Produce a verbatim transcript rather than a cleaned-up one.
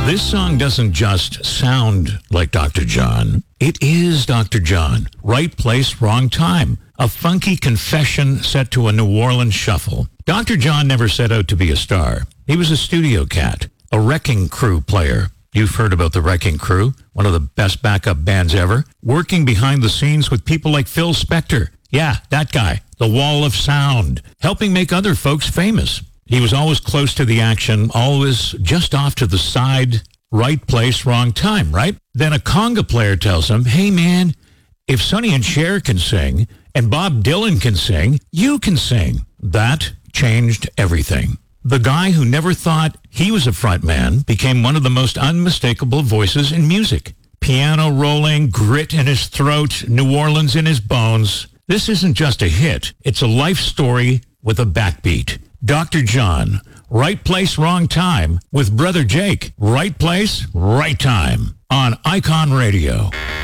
This song doesn't just sound like Doctor John. It is Doctor John. Right place, wrong time. A funky confession set to a New Orleans shuffle. Doctor John never set out to be a star. He was a studio cat, a Wrecking Crew player. You've heard about the Wrecking Crew, one of the best backup bands ever, working behind the scenes with people like Phil Spector. Yeah, that guy, the Wall of Sound, helping make other folks famous. He was always close to the action, always just off to the side, right place, wrong time, right? Then a conga player tells him, hey man, if Sonny and Cher can sing and Bob Dylan can sing, you can sing. That changed everything. The guy who never thought he was a front man became one of the most unmistakable voices in music. Piano rolling, grit in his throat, New Orleans in his bones. This isn't just a hit. It's a life story with a backbeat. Doctor John, right place, wrong time, with Brother Jake. Right place, right time on Icon Radio.